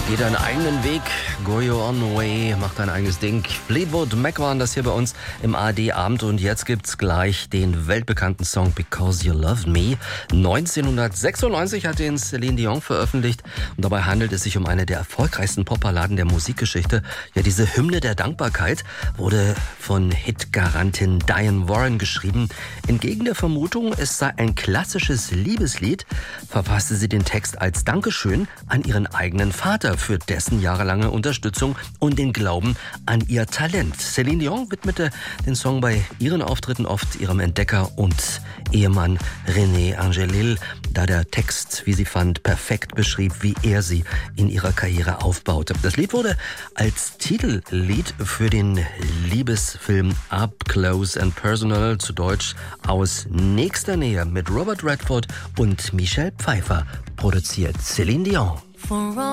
Geh deinen eigenen Weg, go your own way, mach dein eigenes Ding. Fleetwood Mac waren das hier bei uns im ARD-Abend und jetzt gibt's gleich den weltbekannten Song Because You Love Me. 1996 hat den Celine Dion veröffentlicht und dabei handelt es sich um eine der erfolgreichsten Popballaden der Musikgeschichte. Ja, diese Hymne der Dankbarkeit wurde von Hitgarantin Diane Warren geschrieben. Entgegen der Vermutung, es sei ein klassisches Liebeslied, verfasste sie den Text als Dankeschön an ihren eigenen Vater für dessen jahrelange Unterstützung und den Glauben an ihr Talent. Celine Dion widmete den Song bei ihren Auftritten oft ihrem Entdecker und Ehemann René Angelil, da der Text, wie sie fand, perfekt beschrieb, wie er sie in ihrer Karriere aufbaute. Das Lied wurde als Titellied für den Liebesfilm Up Close and Personal, zu Deutsch Aus nächster Nähe, mit Robert Redford und Michelle Pfeiffer produziert. Celine Dion.